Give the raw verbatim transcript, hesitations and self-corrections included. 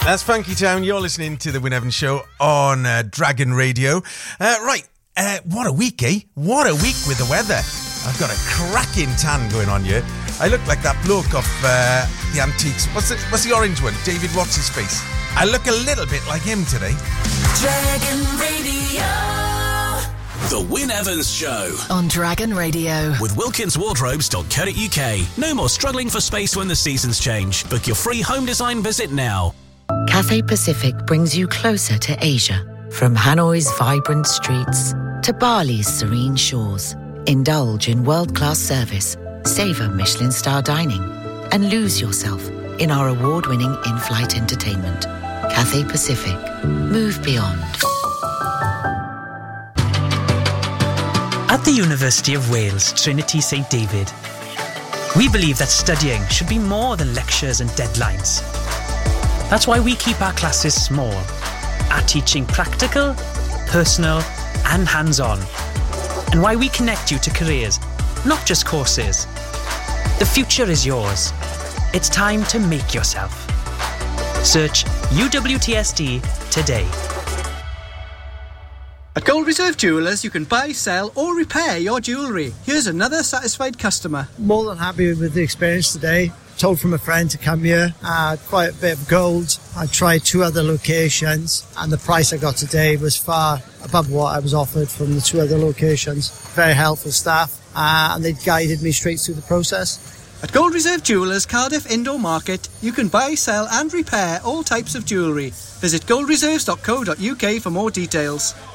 That's Funky Town. You're listening to the Wyn Evans Show on uh, Dragon Radio. Uh, right, uh, what a week, eh? What a week with the weather. I've got a cracking tan going on here. I look like that bloke off uh, the Antiques. What's the, what's the orange one? David What's-His-Face. I look a little bit like him today. Dragon Radio. The Wyn Evans Show on Dragon Radio with wilkins wardrobes dot co dot uk. No more struggling for space when the seasons change. Book your free home design visit now. Cathay Pacific brings you closer to Asia. From Hanoi's vibrant streets to Bali's serene shores. Indulge in world-class service, savor Michelin star dining, and lose yourself in our award-winning in-flight entertainment. Cathay Pacific. Move beyond. At the University of Wales, Trinity St David, we believe that studying should be more than lectures and deadlines. That's why we keep our classes small, our teaching practical, personal, and hands-on, and why we connect you to careers, not just courses. The future is yours. It's time to make yourself. Search U W T S D today. At Gold Reserve Jewellers, you can buy, sell or repair your jewellery. Here's another satisfied customer. More than happy with the experience today. Told from a friend to come here. I had quite a bit of gold. I tried two other locations and the price I got today was far above what I was offered from the two other locations. Very helpful staff uh, and they guided me straight through the process. At Gold Reserve Jewellers Cardiff Indoor Market, you can buy, sell and repair all types of jewellery. Visit gold reserves dot co dot uk for more details.